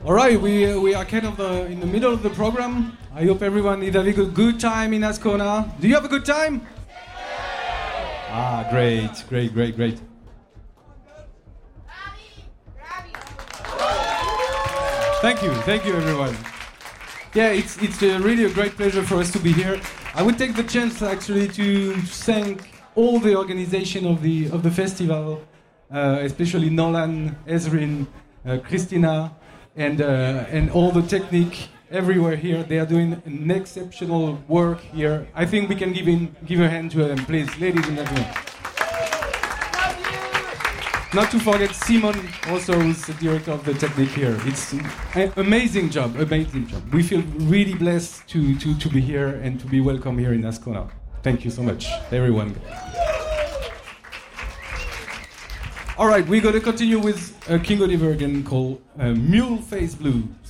All right, we are kind of in the middle of the program. I hope everyone is having a good time in Ascona. Do you have a good time? Ah, great. Thank you, everyone. Yeah, it's really a great pleasure for us to be here. I would take the chance actually to thank all the organization of the festival, especially Nolan, Ezrin, Christina, and all the technique everywhere here. They are doing an exceptional work here. I think we can give a hand to them, please, ladies and gentlemen. Not to forget Simon, also who's the director of the technique here. It's an amazing job. We feel really blessed to be here and to be welcome here in Ascona. Thank you so much, everyone. All right, we're going to continue with King Oliver again, called Mule Face Blue.